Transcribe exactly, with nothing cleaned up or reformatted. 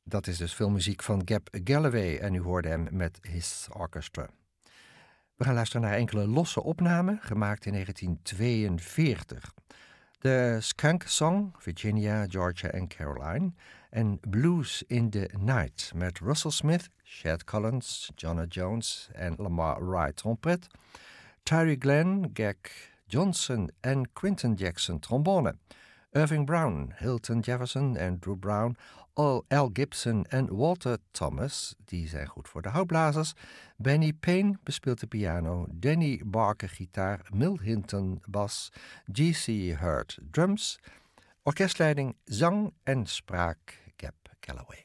Dat is dus filmmuziek van Gab Galloway en u hoorde hem met His Orchestra. We gaan luisteren naar enkele losse opnamen, gemaakt in negentien tweeënveertig. De Skunk Song, Virginia, Georgia en Caroline. En Blues in the Night met Russell Smith, Chet Collins, Jonah Jones en Lamar Wright trompet. Tyree Glenn, Gag Johnson en Quinton Jackson trombone. Irving Brown, Hilton Jefferson, Andrew Brown, Al Gibson en Walter Thomas, die zijn goed voor de houtblazers. Benny Payne bespeelt de piano, Danny Barker gitaar, Mill Hinton bas, G C Hurt drums. Orkestleiding, zang en spraak Gab Galloway.